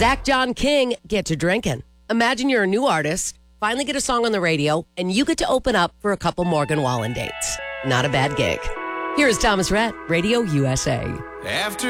Zach John King, Get to Drinking. Imagine you're a new artist, finally get a song on the radio, and you get to open up for a couple Morgan Wallen dates. Not a bad gig. Here is Thomas Rhett, Radio USA. After